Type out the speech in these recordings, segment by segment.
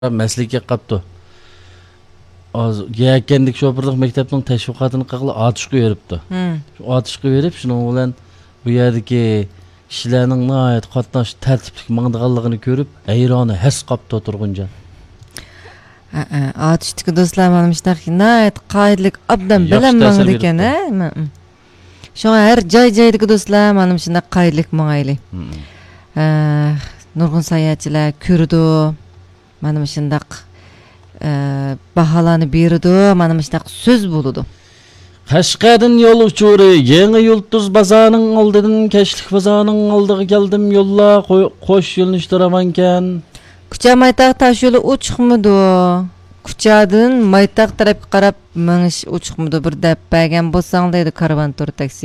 Meslekka qapti. Az yakendik şoförlük mektepning tashviqotini qilib otishga beribdi. Shu otishga berib, shuning bilan bu yerdagi kishilarning nihoyat qatnash tartiblik mangdiganligini ko'rib, hayroni has qapti o'tirguncha. Otishdagi do'stlar mana shunday nihoyat qoidalik obdan bilinmagan ekan, ha? Shunga har joy-joydagi do'stlar mana shunday qoidalik mangayli. Nurg'un sayohatchilar ko'rdi. Mana shunday bahalarını berdi, mana shunday so'z bo'ldi. Qashqardan yo'l uchuri, yangi yulduz bozorining oldidan Kashlik bozorining oldiga keldim, yo'lla qo'sh yo'lnishtiramankan. Kucha maytaq tash yo'li uchiqmidi? Kuchadan maytaq tarafga qarab minish uchiqmidi? Bir deb bergan bo'lsang deydi karvan tur taksi.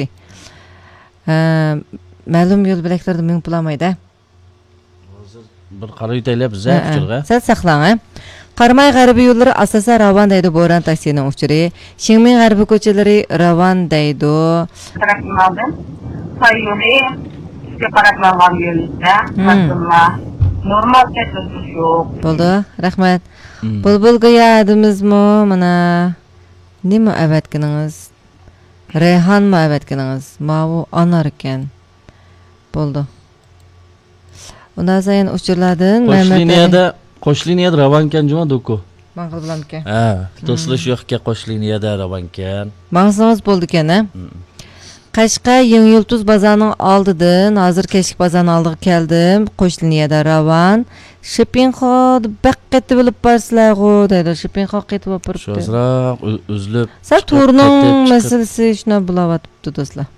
Ma'lum yo'l bilaklarda ming pulamaydi. Hozir bir qaraytaylar biza uchurga. Sen saqlang, ha? Qarmay g'arbiy yo'llari asosan Ravan deydi Bo'ron taksining uchuri. Shingmin g'arbiy ko'chalari Ravan deydi. Taraflardan say yo'li separatlangan yo'lda Abdullah normal kesish yo'q. Bo'ldi, rahmat. Bulbulga yadimizmi? Mana nima avatkingiz? Rayhonmi avatkingiz? Mavu anar ekan. Bo'ldi. Undan so'ng uchurlardan Qo'shliniyada Ravankan juma do'ku. Maqul bilamkan. Ha, do'stlar shu yoqqa qo'shliniyada Ravankan. Maqsadimiz bo'ldi ekan, ha? Qashqa Yangi Yulduz bozorining oldidan, hozir Kashlik bozorining oldiga keldim. Qo'shliniyada Ravan, Shipinxo baqqati bilib barsizlar-ku, deydi. Shipinxo ketib o'tiribdi. Shozroq uzilib. Sal turning masalasi shuna bo'layotibdi do'stlar.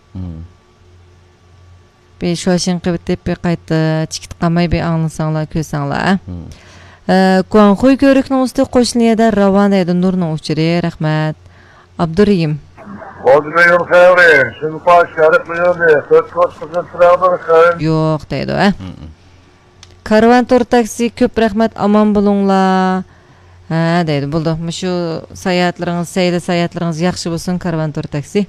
Bir shoshing qilib deb qayta chikit qamay bir anglasanglar, ko'rsanglar. Qo'y ko'rikning usti qo'shniyada Ravan deydi Nurning uchiri, rahmat. Abdurrahim. Hozir yo'l xayri, shuni qo'sh sharif yo'lda, to'rt qo'shqizlar turadi xayr. Yo'q deydi, ha. Karvan tur taksi ko'p rahmat, amon bo'linglar. Ha, deydi, bo'ldi. Shu sayohatlaringiz, sayohatlaringiz yaxshi bo'lsin, Karvan tur taksi.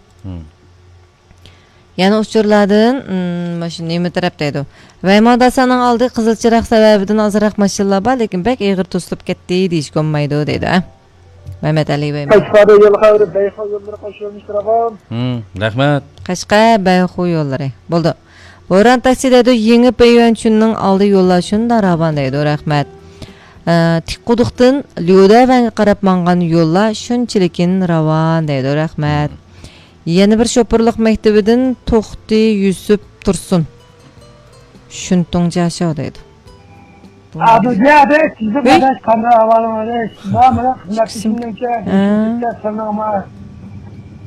Yani uçurlardan şu nemi taraf deydi. Vaymodasaning oldi qizilchiroq sababidan ozroq mashinalar bor, lekin bek eg'ir to'silib ketdi deyish bo'lmaydi deydi, ha. Mehmet Ali Vaymo. Qashqarda yo'l xayri, Bayxo yo'llari qo'shilishtirgan. Rahmat. Qashqa Bayxo yo'llari. Bo'ldi. Bo'ron taksi deydi, yangi Payvonchunning oldi yo'llar shunda Ravan deydi, rahmat. Tikquduqdan Lyodavanga qarab mangan yo'llar shunchalikin Ravan deydi, rahmat. Yeni bir şoförlük mektebidan To'xti Yusuf Tursun. Shuntung jasho deydi. Adı neydi? Sizin kardeş kamera havalı var. Bana xizmat işindenki. Sanama.